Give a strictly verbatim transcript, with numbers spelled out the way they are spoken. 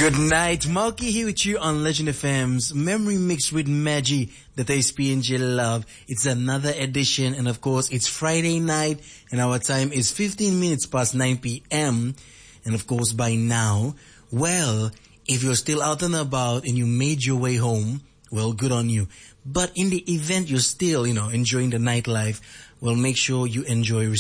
Good night, Malky here with you on Legend F M's Memory Mix with Maggie, that is P N G Love. It's another edition, and of course it's Friday night, and our time is fifteen minutes past nine p.m. And of course by now, well, if you're still out and about and you made your way home, well, good on you. But in the event you're still, you know, enjoying the nightlife, well, make sure you enjoy